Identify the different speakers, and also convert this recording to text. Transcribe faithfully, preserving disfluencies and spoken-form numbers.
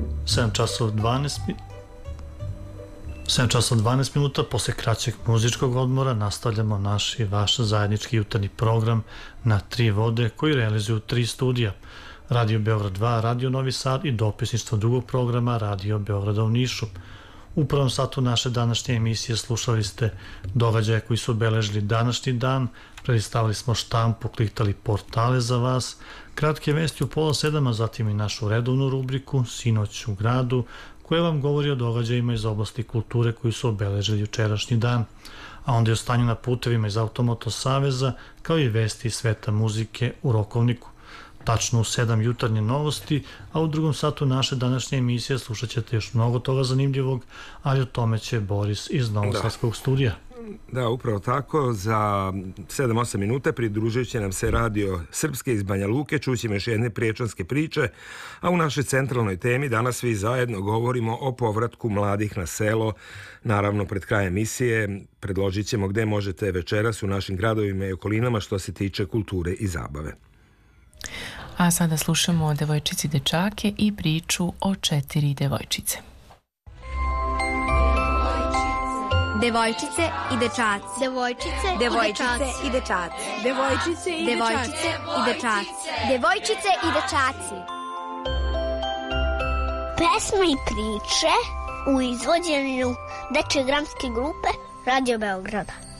Speaker 1: sedam časova dvanaest sedam časova dvanaest minuta. Posle kraćeg muzičkog odmora nastavljamo naš i vaš zajednički jutarnji program na tri vode koji realizuju tri studija: Radio Beograd dva, Radio Novi Sad i dopisništvo drugog programa Radio Beograda u Nišu. U prvom satu naše današnje emisije slušali ste događaje koji su obeležili današnji dan, predstavili smo štampu, kliktali portale za vas, kratke vesti u pola sedam, a zatim i našu redovnu rubriku Sinoć u gradu, koja vam govori o događajima iz oblasti kulture koji su obeležili jučerašnji dan, a onda i o stanju na putevima iz Automoto saveza, kao i vesti iz sveta muzike u rokovniku. Tačno u sedam jutarnje novosti, a u drugom satu naše današnje emisije slušat ćete još mnogo toga zanimljivog, ali o tome će Boris iz Novosadskog studija.
Speaker 2: Da, upravo tako. Za sedam osam minuta pridružit će nam se Radio Srpske iz Banja Luke, čućemo još jedne priječanske priče, a u našoj centralnoj temi danas svi zajedno govorimo o povratku mladih na selo. Naravno, pred krajem emisije predložit ćemo gde možete večeras u našim gradovima i okolinama što se tiče kulture i zabave.
Speaker 3: A sada slušamo o devojčici dečake i priču o četiri devojčice.
Speaker 4: Devojčice i dečaci. Devojčice, devojčice i dečaci. Devojčice i devojčice i dečaci. Devojčice i dečaci.
Speaker 5: Pesme i priče u izvođenju dečje dramske grupe Radio Beograda.